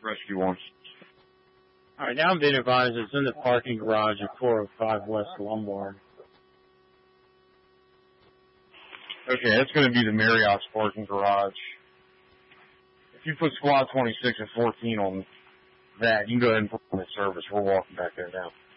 Rescue 1. Alright, now I'm being advised it's in the parking garage at 405 West Lombard. Okay, that's going to be the Marriott's parking garage. If you put squad 26 and 14 on that, you can go ahead and put them in service. We're walking back there now.